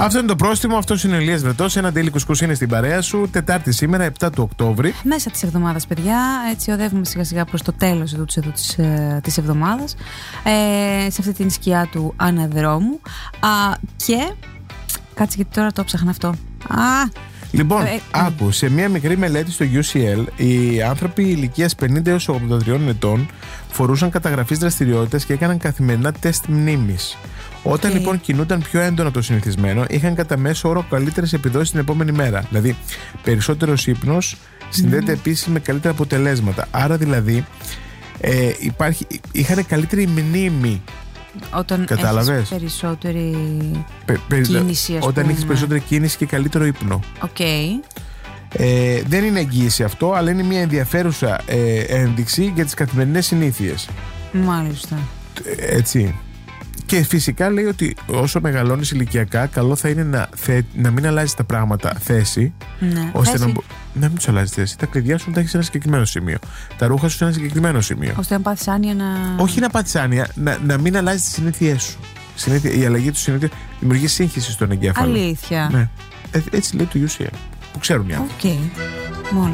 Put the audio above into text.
Αυτό είναι το πρόστιμο. Αυτό είναι ο Ηλίας Βρετός. Ένα daily κουσκούς είναι στην παρέα σου. Τετάρτη σήμερα, 7 του Οκτώβρη. Μέσα της εβδομάδας, παιδιά. Έτσι, οδεύουμε σιγά σιγά προς το τέλος της εβδομάδας. Σε αυτή την σκιά του αναδρόμου. Και. Κάτσε, γιατί τώρα το ψάχνα αυτό. Λοιπόν, άκου, σε μια μικρή μελέτη στο UCL, οι άνθρωποι ηλικίας 50 έως 83 ετών φορούσαν καταγραφής δραστηριότητας και έκαναν καθημερινά τεστ μνήμης. Όταν λοιπόν κινούνταν πιο έντονα από το συνηθισμένο, είχαν κατά μέσο όρο καλύτερες επιδόσεις την επόμενη μέρα. Δηλαδή, περισσότερος ύπνος συνδέεται επίσης με καλύτερα αποτελέσματα. Άρα δηλαδή, είχαν καλύτερη μνήμη. Όταν έχεις περισσότερη κίνηση, όταν έχεις περισσότερη κίνηση και καλύτερο ύπνο. Δεν είναι εγγύηση αυτό, αλλά είναι μια ενδιαφέρουσα ένδειξη για τις καθημερινές συνήθειες. Μάλιστα. Έτσι. Και φυσικά λέει ότι όσο μεγαλώνεις ηλικιακά, καλό θα είναι να μην αλλάζεις τα πράγματα θέση, ώστε να μην τους αλλάζεις θέση. Τα κλειδιά σου τα έχεις σε ένα συγκεκριμένο σημείο. Τα ρούχα σου σε ένα συγκεκριμένο σημείο. Ώστε να πάθεις άνοια Όχι να πάθεις άνοια, να μην αλλάζεις τις συνήθειές σου. Η αλλαγή του συνήθειων δημιουργεί σύγχυση στον εγκέφαλο. Αλήθεια. Ναι. Έτσι λέει το UCL, που ξέρουν οι άνθρωποι.